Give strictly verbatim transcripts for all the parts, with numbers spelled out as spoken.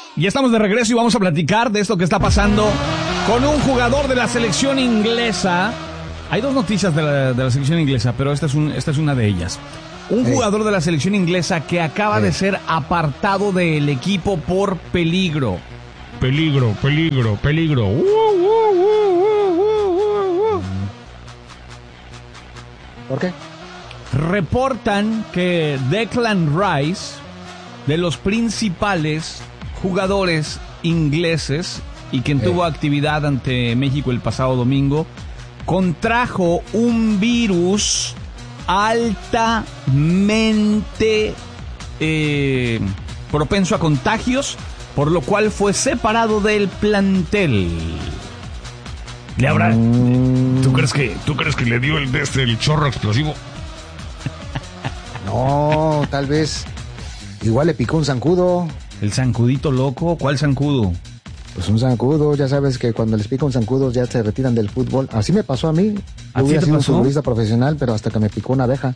Ya estamos de regreso y vamos a platicar de esto que está pasando con un jugador de la selección inglesa. Hay dos noticias de la, de la selección inglesa, pero esta es, un, esta es una de ellas. Un hey. jugador de la selección inglesa que acaba hey. de ser apartado del equipo por peligro. Peligro, peligro, peligro. Uh, uh, uh, uh, uh, uh. ¿Por qué? Reportan que Declan Rice, de los principales jugadores ingleses y quien hey. tuvo actividad ante México el pasado domingo, contrajo un virus altamente eh, propenso a contagios, por lo cual fue separado del plantel. ¿Le habrá? Mm. ¿Tú crees que tú crees que le dio el este el chorro explosivo? No, tal vez igual le picó un zancudo. ¿El zancudito loco? ¿Cuál zancudo? Pues un zancudo, ya sabes que cuando les pica un zancudo ya se retiran del fútbol. Así me pasó a mí. Yo hubiera sido un futbolista profesional, pero hasta que me picó una abeja.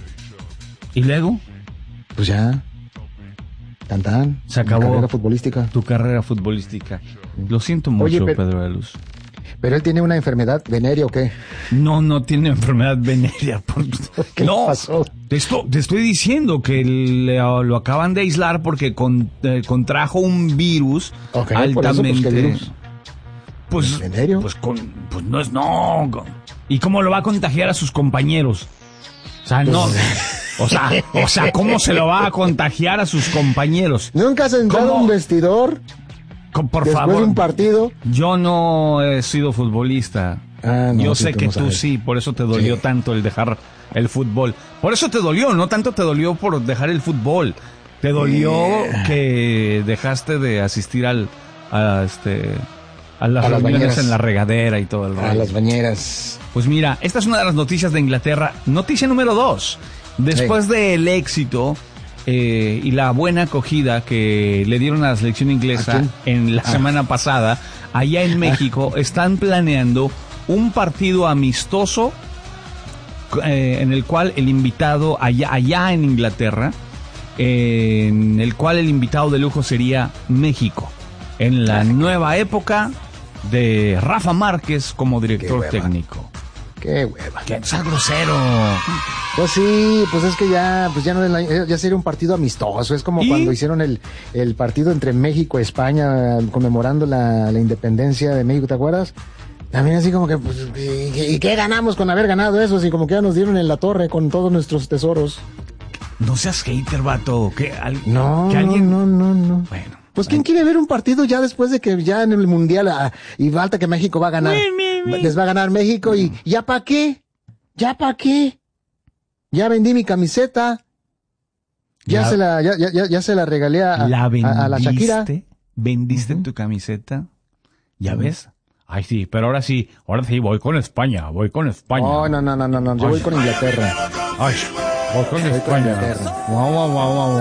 ¿Y luego? Pues ya. Tan tan. Se acabó. Mi carrera futbolística. Tu carrera futbolística. Lo siento mucho, Oye, pero, Pedro de Luz. ¿Pero él tiene una enfermedad venérea o qué? No, no tiene enfermedad venérea. Por... ¿Qué no, pasó? Te, esto, te estoy diciendo que le, lo acaban de aislar porque con, eh, contrajo un virus okay, altamente... Por eso, pues, ¿qué virus? Pues, ¿venérea? Pues, con, pues no es... No. ¿Y cómo lo va a contagiar a sus compañeros? O sea, no... O sea, o sea, ¿cómo se lo va a contagiar a sus compañeros? ¿Nunca has entrado a un vestidor? Por Después favor, de un partido. Yo no he sido futbolista. Ah, no, yo sí, sé tú que no tú sabes. sí, por eso te dolió sí. tanto el dejar el fútbol. Por eso te dolió, no tanto te dolió por dejar el fútbol. Te dolió yeah. que dejaste de asistir al a este a las a reuniones las en la regadera y todo el rollo. A las bañeras. Pues mira, esta es una de las noticias de Inglaterra. Noticia número dos. Después sí. del éxito Eh, y la buena acogida que le dieron a la selección inglesa en la ah. semana pasada, allá en México, ah. están planeando un partido amistoso eh, en el cual el invitado, allá, allá en Inglaterra, eh, en el cual el invitado de lujo sería México, en la nueva época de Rafa Márquez como director técnico. Qué hueva. Que sea grosero. Pues sí, pues es que ya, pues ya no es la, ya sería un partido amistoso. Es como ¿Y? cuando hicieron el, el partido entre México y España conmemorando la, la independencia de México, ¿te acuerdas? También así como que, pues, ¿y, y qué ganamos con haber ganado eso? Así como que ya nos dieron en la torre con todos nuestros tesoros. No seas hater, vato. Que, al, no, que alguien... no, no, no. Bueno. Pues ¿quién quiere ver un partido ya después de que ya en el Mundial ah, y falta que México va a ganar? Mi, mi, mi. Les va a ganar México y ¿ya para qué? ¿Ya para qué? Ya vendí mi camiseta. Ya, ya se la ya, ya, ya se la regalé a, ¿La a, a la Shakira. ¿Vendiste uh-huh. tu camiseta? ¿Ya uh-huh. ves? Ay, sí, pero ahora sí, ahora sí voy con España, voy con España. Oh, no, no, no, no, no, yo Ay. voy con Inglaterra. Ay, voy con voy España. Con Inglaterra. Wow, wow, wow, wow.